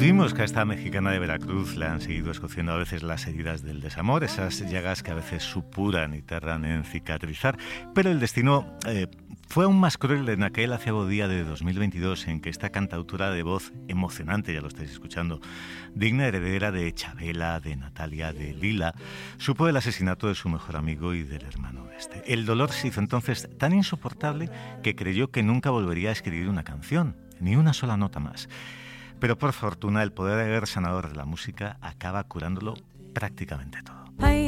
Vimos que a esta mexicana de Veracruz le han seguido escociendo a veces las heridas del desamor, esas llagas que a veces supuran y tardan en cicatrizar, pero el destino fue aún más cruel en aquel aciago día de 2022 en que esta cantautora de voz emocionante, ya lo estáis escuchando, digna heredera de Chabela, de Natalia, de Lila, supo del asesinato de su mejor amigo y del hermano de este. El dolor se hizo entonces tan insoportable que creyó que nunca volvería a escribir una canción, ni una sola nota más. Pero por fortuna el poder sanador de la música acaba curándolo prácticamente todo.